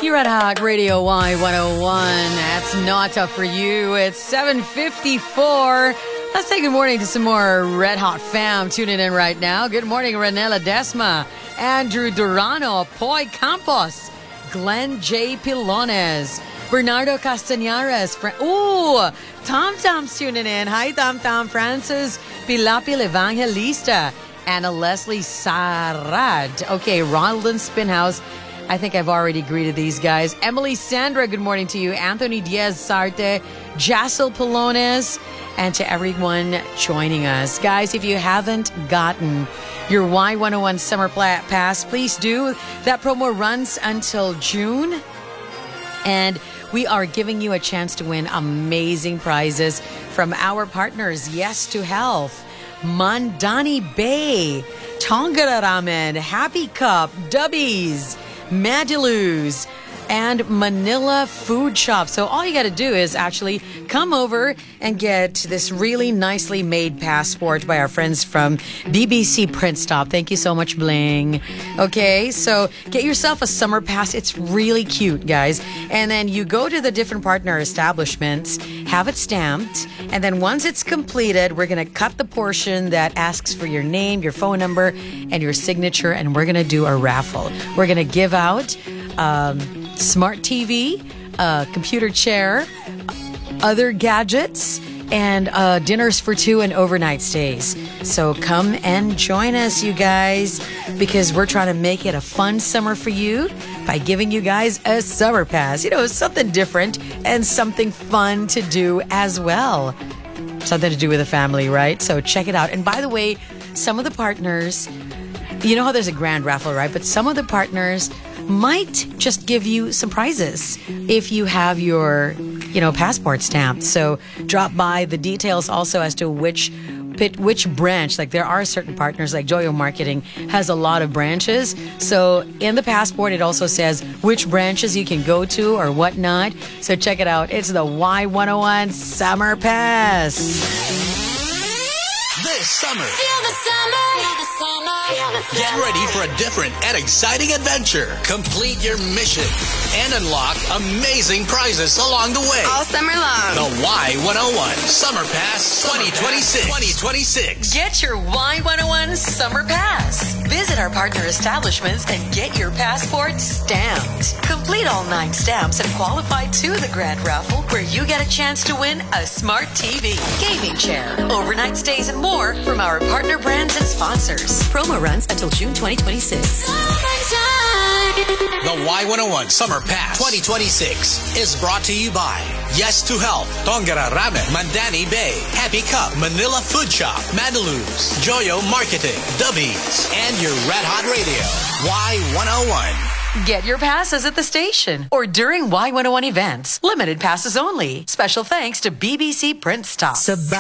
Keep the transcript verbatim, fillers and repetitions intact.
You're at Hot Radio Y one oh one. That's not tough for you. It's seven fifty-four. Let's say good morning to some more Red Hot fam tuning in right now. Good morning, Ranela Desma, Andrew Durano, Poy Campos, Glenn J. Pilones, Bernardo Castañares. Fra- Ooh, Tom Tom's tuning in. Hi, Tom Tom. Francis Pilapil Evangelista, Anna Leslie Sarad. Okay, Ronaldin Spinhouse. I think I've already greeted these guys. Emily Sandra, good morning to you. Anthony Diaz Sarte, Jassel Polones, and to everyone joining us. Guys, if you haven't gotten your Y one oh one Summer Pass, please do. That promo runs until June. And we are giving you a chance to win amazing prizes from our partners, Yes to Health, Mandani Bay, Tongara Ramen, Happy Cup, Dubbies, Madilus, and Manila Food Shop. So all you got to do is actually come over and get this really nicely made passport by our friends from B B C Print Stop. Thank you so much, Bling. Okay, so get yourself a summer pass. It's really cute, guys. And then you go to the different partner establishments, have it stamped, and then once it's completed, we're going to cut the portion that asks for your name, your phone number, and your signature, and we're going to do a raffle. We're going to give out um, smart T V, a computer chair, other gadgets, and uh, dinners for two and overnight stays. So come and join us, you guys, because we're trying to make it a fun summer for you by giving you guys a summer pass. You know, something different and something fun to do as well. Something to do with the family, right? So check it out. And by the way, some of the partners, you know how there's a grand raffle, right? But some of the partners might just give you some prizes if you have your, you know, passport stamped. So drop by. The details also as to which which branch. Like there are certain partners, like Joyo Marketing has a lot of branches. So in the passport, it also says which branches you can go to or whatnot. So check it out. It's the Y one oh one Summer Pass. This summer, Feel the summer. Feel the summer. get ready for a different and exciting adventure. Complete your mission and unlock amazing prizes along the way. All summer long. The Y one oh one Summer Pass twenty twenty-six. twenty twenty-six. Get your Y one oh one Summer Pass. Visit our partner establishments and get your passport stamped. Complete all nine stamps and qualify to the grand raffle where you get a chance to win a smart T V, gaming chair, overnight stays, and more from our partner brands and sponsors. Promo runs until June twenty twenty-six. Summertime. The Y one oh one Summer Pass twenty twenty-six is brought to you by Yes to Health, Tongara Ramen, Mandani Bay, Happy Cup, Manila Food Shop, Madaluz, Joyo Marketing, Dubbies, and your Red Hot Radio, Y one oh one. Get your passes at the station or during Y one oh one events. Limited passes only. Special thanks to B B C Print Stop.